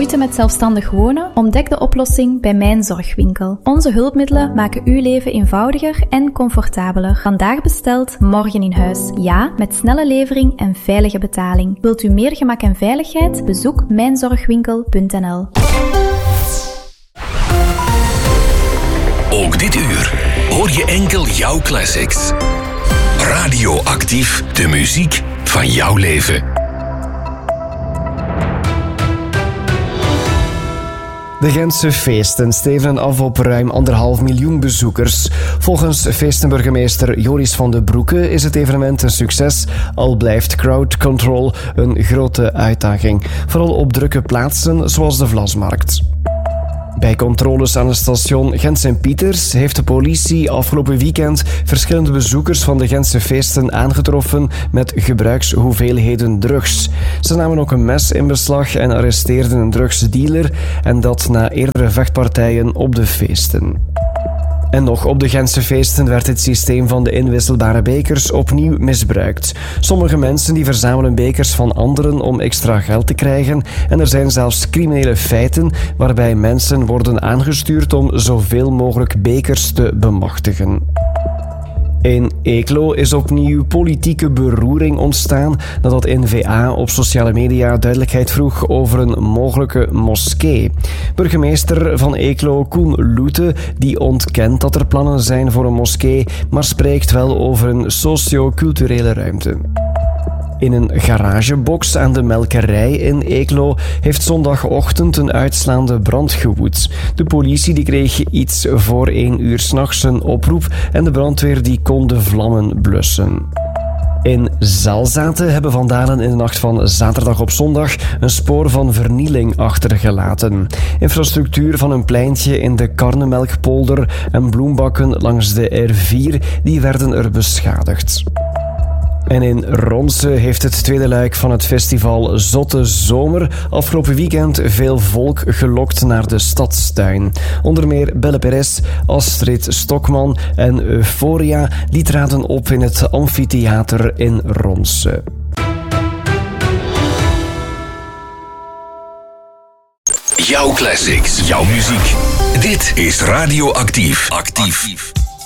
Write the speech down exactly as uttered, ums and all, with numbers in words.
Moeite met zelfstandig wonen? Ontdek de oplossing bij Mijn Zorgwinkel. Onze hulpmiddelen maken uw leven eenvoudiger en comfortabeler. Vandaag besteld, morgen in huis. Ja, met snelle levering en veilige betaling. Wilt u meer gemak en veiligheid? Bezoek mijn zorgwinkel punt n l. Ook dit uur hoor je enkel jouw classics. Radioactief, de muziek van jouw leven. De Gentse feesten stevenen af op ruim anderhalf miljoen bezoekers. Volgens feestenburgemeester Joris van den Broeke is het evenement een succes, al blijft crowd control een grote uitdaging. Vooral op drukke plaatsen zoals de Vlasmarkt. Bij controles aan het station Gent-Sint-Pieters heeft de politie afgelopen weekend verschillende bezoekers van de Gentse feesten aangetroffen met gebruikshoeveelheden drugs. Ze namen ook een mes in beslag en arresteerden een drugsdealer, en dat na eerdere vechtpartijen op de feesten. En nog op de Gentse feesten werd het systeem van de inwisselbare bekers opnieuw misbruikt. Sommige mensen die verzamelen bekers van anderen om extra geld te krijgen, en er zijn zelfs criminele feiten waarbij mensen worden aangestuurd om zoveel mogelijk bekers te bemachtigen. In Eeklo is opnieuw politieke beroering ontstaan nadat N V A op sociale media duidelijkheid vroeg over een mogelijke moskee. Burgemeester van Eeklo, Koen Loete, die ontkent dat er plannen zijn voor een moskee, maar spreekt wel over een socio-culturele ruimte. In een garagebox aan de Melkerij in Eeklo heeft zondagochtend een uitslaande brand gewoed. De politie die kreeg iets voor één uur 's nachts een oproep en de brandweer die kon de vlammen blussen. In Zelzaten hebben vandalen in de nacht van zaterdag op zondag een spoor van vernieling achtergelaten. Infrastructuur van een pleintje in de Karnemelkpolder en bloembakken langs de R vier die werden er beschadigd. En in Ronse heeft het tweede luik van het festival Zotte Zomer afgelopen weekend veel volk gelokt naar de Stadstuin. Onder meer Belle Perez, Astrid Stokman en Euphoria die traden op in het amfitheater in Ronse. Jouw classics, jouw muziek. Dit is Radioactief. Actief.